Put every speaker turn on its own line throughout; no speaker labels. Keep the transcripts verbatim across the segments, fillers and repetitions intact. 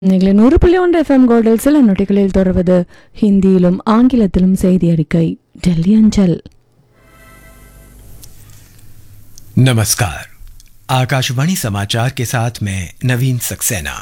நீங்களே நூறு புள்ளி ஒன்று எஃப்எம் கோல்டில் சில நொடிகளில் தொடர்வது ஹிந்தியிலும் ஆங்கிலத்திலும் செய்தி அறிக்கை டெல்லி अंचल।
नमस्कार, आकाशवाणी समाचार के साथ मैं नवीन सक्सेना।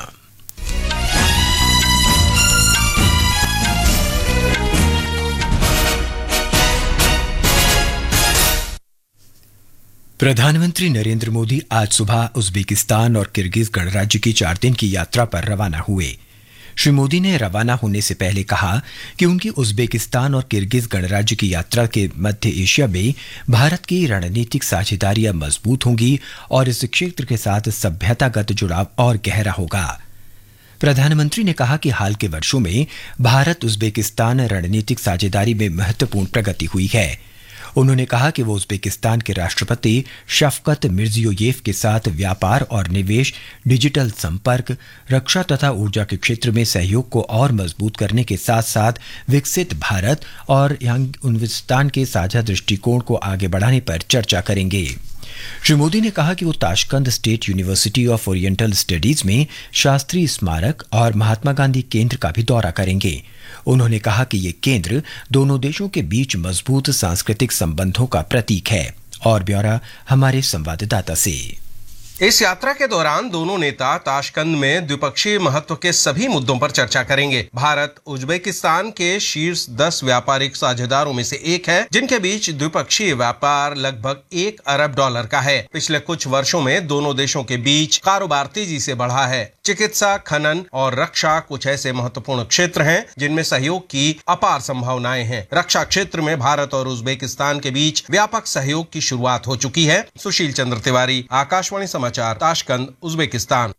प्रधानमंत्री नरेंद्र मोदी आज सुबह उज्बेकिस्तान और किर्गिज गणराज्य की चार दिन की यात्रा पर रवाना हुए। श्री मोदी ने रवाना होने से पहले कहा कि उनकी उज्बेकिस्तान और किर्गिज गणराज्य की यात्रा के मध्य एशिया में भारत की रणनीतिक साझेदारियां मजबूत होंगी और इस क्षेत्र के साथ सभ्यतागत जुड़ाव और गहरा होगा। प्रधानमंत्री ने कहा कि हाल के वर्षों में भारत उज्बेकिस्तान रणनीतिक साझेदारी में महत्वपूर्ण प्रगति हुई है। उन्होंने कहा कि वो उज्बेकिस्तान के राष्ट्रपति शफकत मिर्जियोयेव के साथ व्यापार और निवेश, डिजिटल संपर्क, रक्षा तथा ऊर्जा के क्षेत्र में सहयोग को और मजबूत करने के साथ साथ विकसित भारत और उज्बेकिस्तान के साझा दृष्टिकोण को आगे बढ़ाने पर चर्चा करेंगे। श्री मोदी ने कहा कि वो Tashkent state university of oriental studies में शास्त्री स्मारक और महात्मा गांधी केंद्र का भी दौरा करेंगे। उन्होंने कहा कि ये केंद्र दोनों देशों के बीच मजबूत सांस्कृतिक संबंधों का प्रतीक है। और ब्यौरा हमारे संवाददाता से।
इस यात्रा के दौरान दोनों नेता ताशकंद में द्विपक्षीय महत्व के सभी मुद्दों पर चर्चा करेंगे। भारत उज्बेकिस्तान के शीर्ष दस व्यापारिक साझेदारों में से एक है, जिनके बीच द्विपक्षीय व्यापार लगभग एक अरब डॉलर का है। पिछले कुछ वर्षों में दोनों देशों के बीच कारोबार तेजी से बढ़ा है। चिकित्सा, खनन और रक्षा कुछ ऐसे महत्वपूर्ण क्षेत्र हैं जिनमें सहयोग की अपार संभावनाएं हैं। रक्षा क्षेत्र में भारत और उज्बेकिस्तान के बीच व्यापक सहयोग की शुरुआत हो चुकी है। सुशील चंद्र तिवारी, आकाशवाणी समाचार, ताशकंद, उज्बेकिस्तान।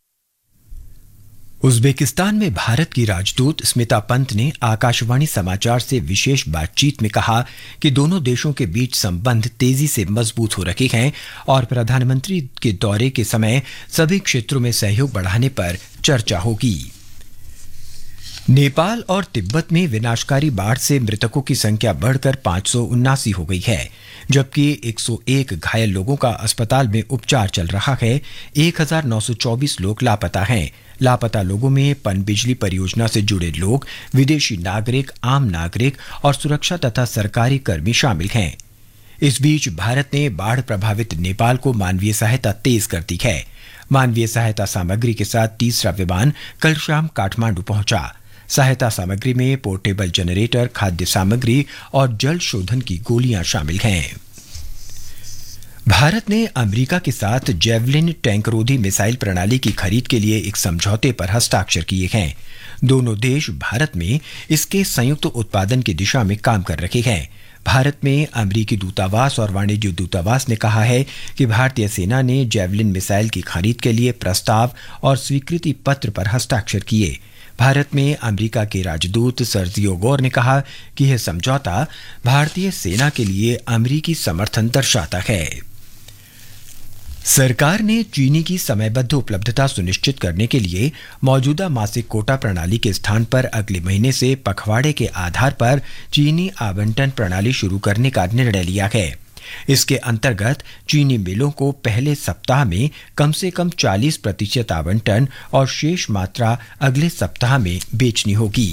उज्बेकिस्तान में भारत की राजदूत स्मिता पंत ने आकाशवाणी समाचार से विशेष बातचीत में कहा कि दोनों देशों के बीच संबंध तेजी से मजबूत हो रहे हैं और प्रधानमंत्री के दौरे के समय सभी क्षेत्रों में सहयोग बढ़ाने पर चर्चा होगी। नेपाल और तिब्बत में विनाशकारी बाढ़ से मृतकों की संख्या बढ़कर पांच सौ उन्नासी हो गई है, जबकि एक सौ एक घायल लोगों का अस्पताल में उपचार चल रहा है। एक हजार नौ सौ चौबीस लोग लापता हैं। लापता लोगों में पनबिजली परियोजना से जुड़े लोग, विदेशी नागरिक, आम नागरिक और सुरक्षा तथा सरकारी कर्मी शामिल हैं। इस बीच भारत ने बाढ़ प्रभावित नेपाल को मानवीय सहायता तेज कर दी है। मानवीय सहायता सामग्री के साथ तीसरा विमान कल शाम काठमांडू पहुंचा। सहायता सामग्री में पोर्टेबल जनरेटर, खाद्य सामग्री और जल शोधन की गोलियां शामिल हैं। भारत ने अमेरिका के साथ जेवलिन टैंकरोधी मिसाइल प्रणाली की खरीद के लिए एक समझौते पर हस्ताक्षर किए हैं। दोनों देश भारत में इसके संयुक्त उत्पादन की दिशा में काम कर रहे हैं। भारत में अमेरिकी दूतावास और वाणिज्य दूतावास ने कहा है कि भारतीय सेना ने जेवलिन मिसाइल की खरीद के लिए प्रस्ताव और स्वीकृति पत्र पर हस्ताक्षर किए। भारत में अमेरिका के राजदूत सर्जियो गोर ने कहा कि यह समझौता भारतीय सेना के लिए अमेरिकी समर्थन दर्शाता है। सरकार ने चीनी की समयबद्ध उपलब्धता सुनिश्चित करने के लिए मौजूदा मासिक कोटा प्रणाली के स्थान पर अगले महीने से पखवाड़े के आधार पर चीनी आवंटन प्रणाली शुरू करने का निर्णय लिया है। इसके अंतर्गत चीनी मिलों को पहले सप्ताह में कम से कम चालीस प्रतिशत आवंटन और शेष मात्रा अगले सप्ताह में बेचनी होगी।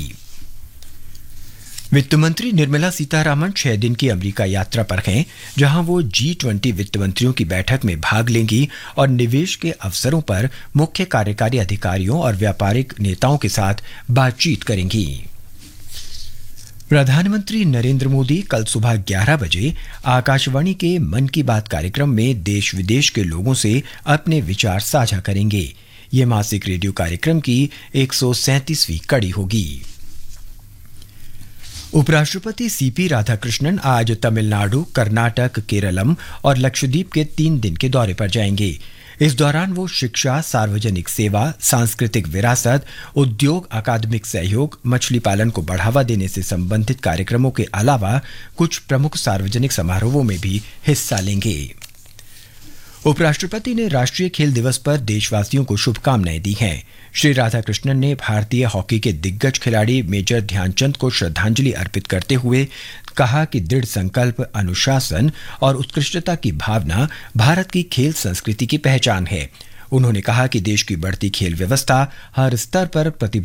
वित्त मंत्री निर्मला सीतारामन छह दिन की अमेरिका यात्रा पर हैं, जहां वो जी ट्वेंटी वित्त मंत्रियों की बैठक में भाग लेंगी और निवेश के अवसरों पर मुख्य कार्यकारी अधिकारियों और व्यापारिक नेताओं के साथ बातचीत करेंगी। प्रधानमंत्री नरेंद्र मोदी कल सुबह ग्यारह बजे आकाशवाणी के मन की बात कार्यक्रम में देश विदेश के लोगों से अपने विचार साझा करेंगे। ये मासिक रेडियो कार्यक्रम की एक सौ सैंतीसवीं कड़ी होगी। उपराष्ट्रपति सीपी राधाकृष्णन आज तमिलनाडु, कर्नाटक, केरलम और लक्षद्वीप के तीन दिन के दौरे पर जाएंगे। इस दौरान वो शिक्षा, सार्वजनिक सेवा, सांस्कृतिक विरासत, उद्योग, अकादमिक सहयोग, मछली पालन को बढ़ावा देने से संबंधित कार्यक्रमों के अलावा कुछ प्रमुख सार्वजनिक समारोहों में भी हिस्सा लेंगे। उपराष्ट्रपति ने राष्ट्रीय खेल दिवस पर देशवासियों को शुभकामनाएं दी हैं। श्री राधाकृष्णन ने भारतीय हॉकी के दिग्गज खिलाड़ी मेजर ध्यानचंद को श्रद्धांजलि अर्पित करते हुए कहा कि दृढ़ संकल्प, अनुशासन और उत्कृष्टता की भावना भारत की खेल संस्कृति की पहचान है। उन्होंने कहा कि देश की बढ़ती खेल व्यवस्था हर स्तर पर प्रतिभा